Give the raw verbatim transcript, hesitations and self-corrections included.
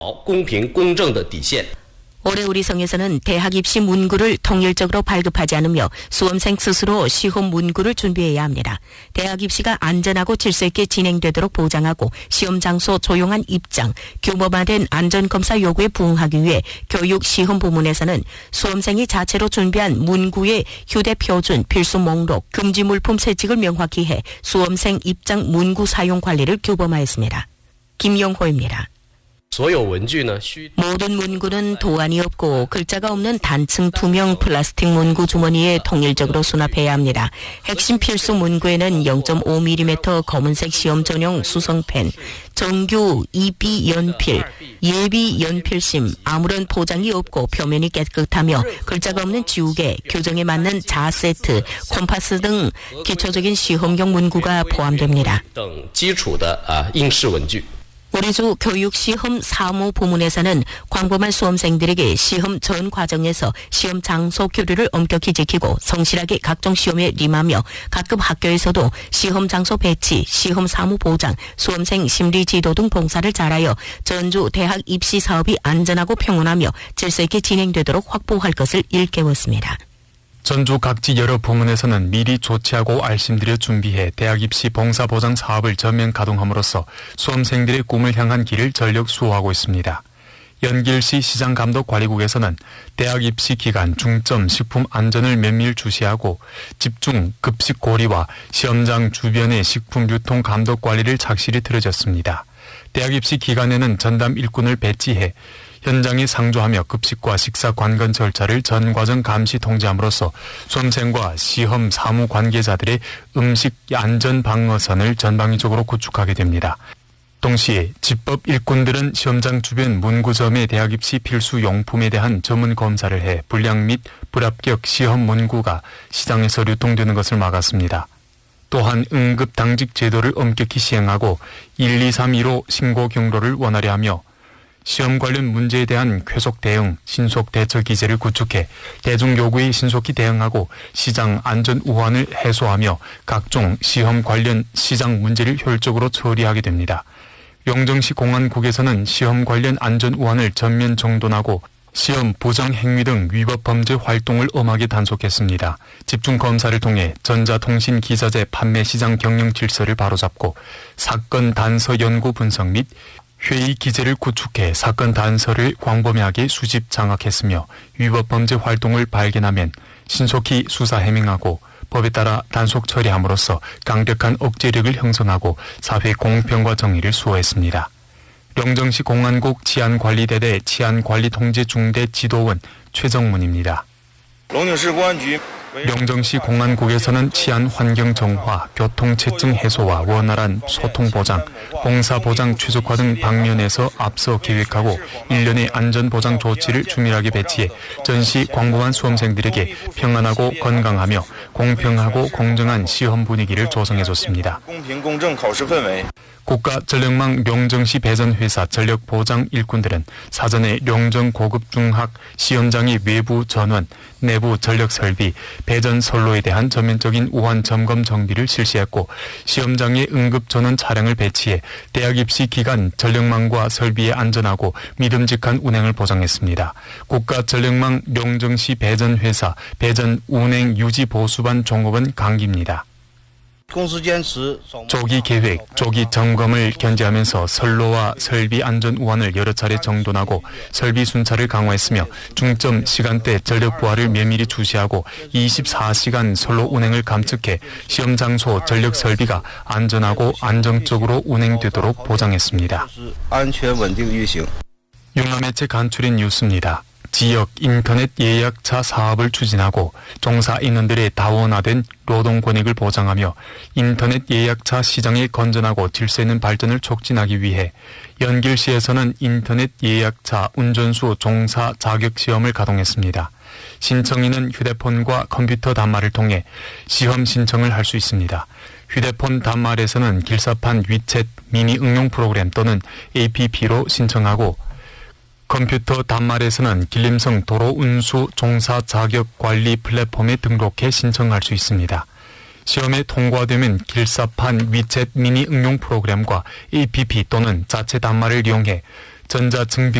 公平公正的底线. 올해 우리 성에서는 대학 입시 문구를 통일적으로 발급하지 않으며 수험생 스스로 시험 문구를 준비해야 합니다. 대학 입시가 안전하고 질서 있게 진행되도록 보장하고 시험 장소 조용한 입장, 규모화된 안전검사 요구에 부응하기 위해 교육 시험 부문에서는 수험생이 자체로 준비한 문구의 휴대표준, 필수 목록, 금지 물품 세칙을 명확히 해 수험생 입장 문구 사용 관리를 규범하였습니다. 김용호입니다. 모든 문구는 도안이 없고 글자가 없는 단층 투명 플라스틱 문구 주머니에 통일적으로 수납해야 합니다. 핵심 필수 문구에는 영 점 오 밀리미터 검은색 시험 전용 수성펜, 정규 이비 연필, 예비 연필심, 아무런 포장이 없고 표면이 깨끗하며 글자가 없는 지우개, 교정에 맞는 자 세트, 콤파스 등 기초적인 시험용 문구가 포함됩니다. 우리 주 교육시험 사무 부문에서는 광범한 수험생들에게 시험 전 과정에서 시험 장소 규례를 엄격히 지키고 성실하게 각종 시험에 임하며 각급 학교에서도 시험 장소 배치, 시험 사무 보장, 수험생 심리 지도 등 봉사를 잘하여 전주 대학 입시 사업이 안전하고 평온하며 질서 있게 진행되도록 확보할 것을 일깨웠습니다. 전주 각지 여러 부문에서는 미리 조치하고 알심들여 준비해 대학 입시 봉사 보장 사업을 전면 가동함으로써 수험생들의 꿈을 향한 길을 전력 수호하고 있습니다. 연길시 시장감독관리국에서는 대학 입시 기간 중점 식품 안전을 면밀 주시하고 집중 급식 고리와 시험장 주변의 식품 유통 감독 관리를 착실히 틀어졌습니다. 대학 입시 기간에는 전담 일꾼을 배치해 현장에 상주하며 급식과 식사 관건 절차를 전 과정 감시 통제함으로써 수험생과 시험 사무 관계자들의 음식 안전 방어선을 전방위적으로 구축하게 됩니다. 동시에 집법 일꾼들은 시험장 주변 문구점의 대학 입시 필수 용품에 대한 전문 검사를 해 불량 및 불합격 시험 문구가 시장에서 유통되는 것을 막았습니다. 또한 응급 당직 제도를 엄격히 시행하고 일이삼일오 신고 경로를 원활히 하며 시험 관련 문제에 대한 쾌속 대응, 신속 대처 기제를 구축해 대중 요구에 신속히 대응하고 시장 안전 우환을 해소하며 각종 시험 관련 시장 문제를 효율적으로 처리하게 됩니다. 영정시 공안국에서는 시험 관련 안전 우환을 전면 정돈하고 시험 부정 행위 등 위법 범죄 활동을 엄하게 단속했습니다. 집중 검사를 통해 전자통신 기자재 판매 시장 경영 질서를 바로잡고 사건 단서 연구 분석 및 회의 기제를 구축해 사건 단서를 광범위하게 수집 장악했으며 위법 범죄 활동을 발견하면 신속히 수사 해명하고 법에 따라 단속 처리함으로써 강력한 억제력을 형성하고 사회 공평과 정의를 수호했습니다. 영정시 공안국 치안관리대대 치안관리통제중대지도원 최정문입니다. 영정시 공안국에서는 치안 환경 정화, 교통 체증 해소와 원활한 소통 보장, 봉사 보장 최적화 등 방면에서 앞서 계획하고 일련의 안전 보장 조치를 주밀하게 배치해 전시 광범한 수험생들에게 평안하고 건강하며 공평하고 공정한 시험 분위기를 조성해줬습니다. 국가전력망 용정시 배전회사 전력보장 일꾼들은 사전에 용정 고급중학 시험장의 외부 전원, 내부 전력 설비, 배전 선로에 대한 전면적인 우환 점검 정비를 실시했고 시험장에 응급 전원 차량을 배치해 대학 입시 기간 전력망과 설비의 안전하고 믿음직한 운행을 보장했습니다. 국가전력망 용정시 배전회사 배전 운행 유지 보수반 종업원 강기입니다. 조기 계획, 조기 점검을 견제하면서 선로와 설비 안전 우환을 여러 차례 정돈하고 설비 순찰을 강화했으며 중점 시간대 전력 부하를 면밀히 주시하고 이십사 시간 선로 운행을 감축해 시험 장소 전력 설비가 안전하고 안정적으로 운행되도록 보장했습니다. 융화매체 간추린 뉴스입니다. 지역 인터넷 예약차 사업을 추진하고 종사 인원들의 다원화된 노동 권익을 보장하며 인터넷 예약차 시장의 건전하고 질서 있는 발전을 촉진하기 위해 연길시에서는 인터넷 예약차 운전수 종사 자격시험을 가동했습니다. 신청인은 휴대폰과 컴퓨터 단말을 통해 시험 신청을 할 수 있습니다. 휴대폰 단말에서는 길사판 위챗 미니 응용 프로그램 또는 에이피피로 신청하고 컴퓨터 단말에서는 길림성 도로운수 종사 자격 관리 플랫폼에 등록해 신청할 수 있습니다. 시험에 통과되면 길사판 위챗 미니 응용 프로그램과 에이피피 또는 자체 단말을 이용해 전자증빙